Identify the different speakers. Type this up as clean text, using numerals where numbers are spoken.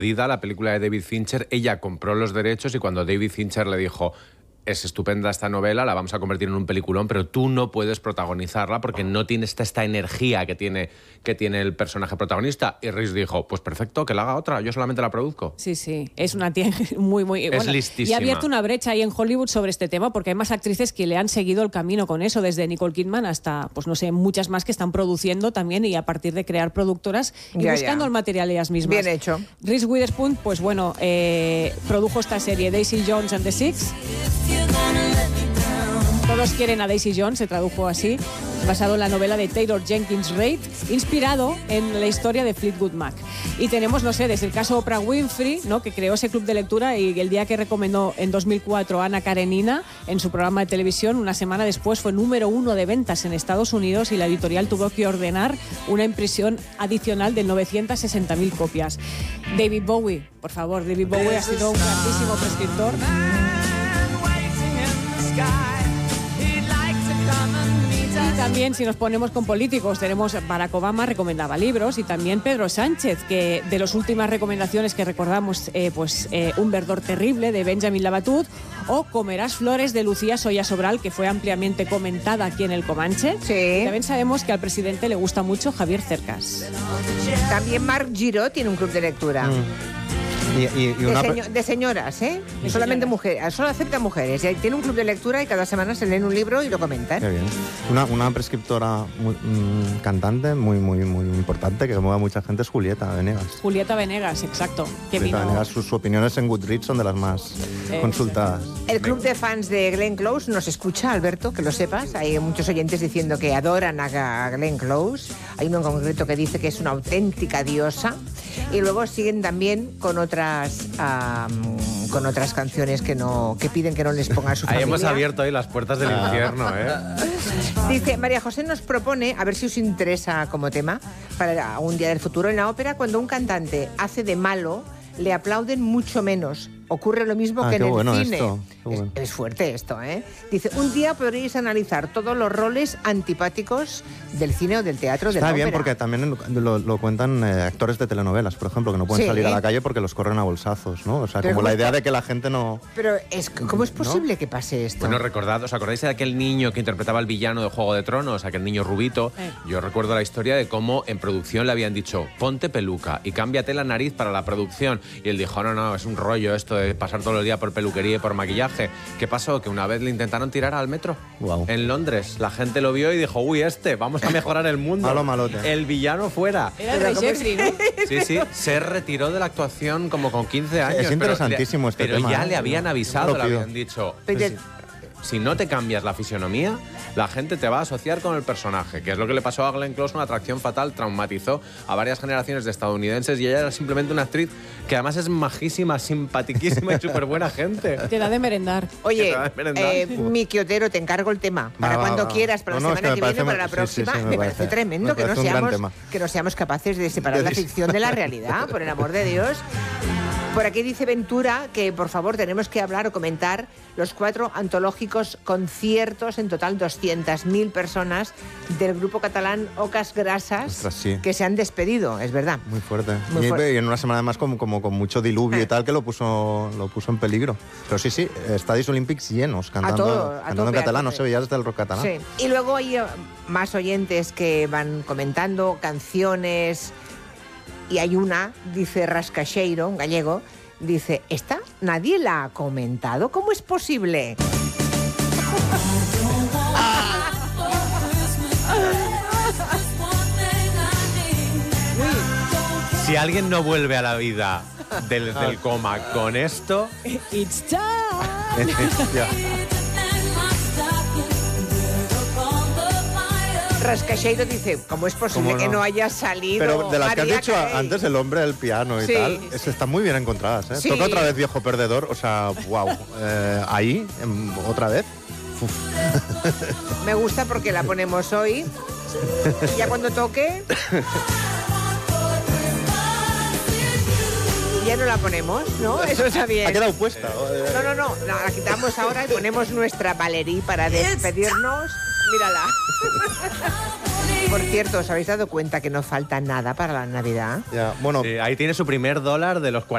Speaker 1: la película de David Fincher, ella compró los derechos y cuando David Fincher le dijo: es estupenda esta novela, la vamos a convertir en un peliculón, pero tú no puedes protagonizarla porque no tiene esta energía que tiene el personaje protagonista. Y Reese dijo: pues perfecto, que la haga otra, yo solamente la produzco.
Speaker 2: Sí, sí, es una tía muy...
Speaker 1: Es listísima.
Speaker 2: Y ha abierto una brecha ahí en Hollywood sobre este tema porque hay más actrices que le han seguido el camino con eso, desde Nicole Kidman hasta, pues no sé, muchas más que están produciendo también y a partir de crear productoras y buscando el material ellas mismas.
Speaker 3: Bien hecho.
Speaker 2: Reese Witherspoon, pues bueno, produjo esta serie Daisy Jones and the Six. Todos quieren a Daisy Jones, se tradujo así, basado en la novela de Taylor Jenkins Reid, inspirado en la historia de Fleetwood Mac. Y tenemos, no sé, desde el caso Oprah Winfrey, ¿no?, que creó ese club de lectura y el día que recomendó en 2004 Ana Karenina en su programa de televisión, una semana después fue número 1 de ventas en Estados Unidos y la editorial tuvo que ordenar una impresión adicional de 960.000 copias. David Bowie, por favor, David Bowie ha sido un grandísimo prescriptor. Y también, si nos ponemos con políticos, tenemos Barack Obama, recomendaba libros, y también Pedro Sánchez, que de las últimas recomendaciones que recordamos, Un verdor terrible, de Benjamin Labatut, o Comerás flores, de Lucía Soya Sobral, que fue ampliamente comentada aquí en El Comanche.
Speaker 3: Sí.
Speaker 2: Y también sabemos que al presidente le gusta mucho Javier Cercas.
Speaker 3: También Marc Giró tiene un club de lectura. De señoras, ¿eh?
Speaker 2: De
Speaker 3: solamente
Speaker 2: señoras.
Speaker 3: mujeres, solo acepta mujeres. Y tiene un club de lectura y cada semana se leen un libro y lo comentan.
Speaker 4: Qué bien. Una prescriptora cantante muy importante que mueve a mucha gente es Julieta Venegas.
Speaker 2: Julieta Venegas, exacto. Que
Speaker 4: Julieta
Speaker 2: vino...
Speaker 4: Venegas, sus opiniones en Goodreads son de las más consultadas.
Speaker 3: El club de fans de Glenn Close nos escucha, Alberto, que lo sepas. Hay muchos oyentes diciendo que adoran a Glenn Close. Hay uno en concreto que dice que es una auténtica diosa. Y luego siguen también con otras canciones que piden que no les ponga a su familia.
Speaker 1: Ahí hemos abierto hoy las puertas del infierno, ¿eh?
Speaker 3: Dice, María José nos propone, a ver si os interesa como tema, para un día del futuro, en la ópera, cuando un cantante hace de malo, le aplauden mucho menos. Ocurre lo mismo que en el cine.
Speaker 4: Bueno.
Speaker 3: Es fuerte esto, ¿eh? Dice, un día podríais analizar todos los roles antipáticos del cine o del teatro, de la
Speaker 4: Está
Speaker 3: ópera.
Speaker 4: bien porque también lo cuentan actores de telenovelas, por ejemplo, que no pueden salir a la calle porque los corren a bolsazos, ¿no? O sea,
Speaker 3: Pero
Speaker 4: como la idea de que la gente no...
Speaker 3: Pero ¿cómo es posible que pase esto?
Speaker 1: Bueno, recordad, ¿os acordáis de aquel niño que interpretaba al villano de Juego de Tronos, aquel niño rubito? Yo recuerdo la historia de cómo en producción le habían dicho: ponte peluca y cámbiate la nariz para la producción. Y él dijo: no, es un rollo esto de pasar todo el día por peluquería y por maquillaje. ¿Qué pasó? Que una vez le intentaron tirar al metro.
Speaker 4: Wow.
Speaker 1: En Londres. La gente lo vio y dijo: uy, vamos a mejorar el mundo.
Speaker 4: Malo malote.
Speaker 1: El villano fuera.
Speaker 2: Era el Rey Jeffrey, ¿no?
Speaker 1: Sí, se retiró de la actuación como con 15 años.
Speaker 4: Es interesantísimo este tema.
Speaker 1: Pero ya le habían avisado, le habían dicho:
Speaker 3: Pero-
Speaker 1: si no te cambias la fisionomía, la gente te va a asociar con el personaje, que es lo que le pasó a Glenn Close, una atracción fatal, traumatizó a varias generaciones de estadounidenses y ella era simplemente una actriz que además es majísima, simpatiquísima y súper buena gente.
Speaker 2: Te da de merendar.
Speaker 3: Oye,
Speaker 1: Que te va a merendar.
Speaker 3: Miki Otero, te encargo el tema. Para cuando quieras, para la
Speaker 4: No, es
Speaker 3: semana
Speaker 4: que
Speaker 3: que
Speaker 4: me
Speaker 3: viene, para la
Speaker 4: parece
Speaker 3: próxima.
Speaker 4: sí,
Speaker 3: me parece tremendo
Speaker 4: me parece un gran tema.
Speaker 3: que no seamos capaces de separar la ficción de la realidad, por el amor de Dios. Por aquí dice Ventura que, por favor, tenemos que hablar o comentar los 4 antológicos conciertos, en total 200.000 personas, del grupo catalán Ocas Grasas,
Speaker 4: Ostras, sí.
Speaker 3: que se han despedido, es verdad.
Speaker 4: Muy fuerte.
Speaker 3: Muy fuerte.
Speaker 4: Y en una semana además como con mucho diluvio y tal, que lo puso en peligro. Pero sí, estadios olímpicos llenos, cantando en
Speaker 3: tope,
Speaker 4: catalán, no
Speaker 3: tope.
Speaker 4: se veía desde el rock catalán.
Speaker 3: Sí. Y luego hay más oyentes que van comentando canciones. Y hay una, dice Rascacheiro, un gallego, dice, ¿esta nadie la ha comentado? ¿Cómo es posible?
Speaker 1: Si alguien no vuelve a la vida del coma con esto,
Speaker 2: It's time.
Speaker 4: Ya.
Speaker 3: Rascacheiro dice, ¿cómo es posible que no haya salido
Speaker 4: Pero de las que has
Speaker 3: Mariah
Speaker 4: dicho
Speaker 3: Carey?
Speaker 4: antes, el hombre del piano y
Speaker 3: Sí.
Speaker 4: tal, están muy bien encontradas, ¿eh?
Speaker 3: Sí.
Speaker 4: Toca otra vez Viejo Perdedor, o sea, wow. Ahí, otra vez.
Speaker 3: Me gusta porque la ponemos hoy. Ya cuando toque... Ya no la ponemos, ¿no? Eso está bien.
Speaker 4: Ha quedado puesta.
Speaker 3: No, la quitamos ahora y ponemos nuestra Valerie para despedirnos. Mírala. Por cierto, ¿os habéis dado cuenta que no falta nada para la Navidad?
Speaker 4: Ya, bueno,
Speaker 1: ahí tiene su primer dólar de los 40.